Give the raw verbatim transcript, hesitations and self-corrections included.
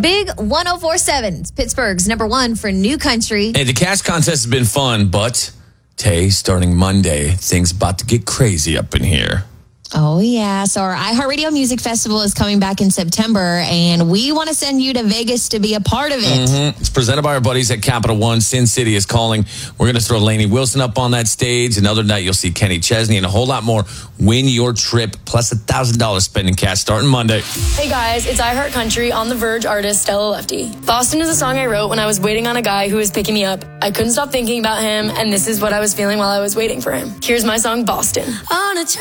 Big one oh four point seven. It's Pittsburgh's number one for new country. Hey, the cash contest has been fun, but Tay, starting Monday, things about to get crazy up in here. Oh, yeah. So our iHeartRadio Music Festival is coming back in September, and we want to send you to Vegas to be a part of it. Mm-hmm. It's presented by our buddies at Capital One. Sin City is calling. We're going to throw Lainey Wilson up on that stage. Another night, you'll see Kenny Chesney and a whole lot more. Win your trip, plus one thousand dollars spending cash starting Monday. Hey, guys. It's iHeart Country on The Verge artist Stella Lefty. Boston is a song I wrote when I was waiting on a guy who was picking me up. I couldn't stop thinking about him, and this is what I was feeling while I was waiting for him. Here's my song, Boston. On a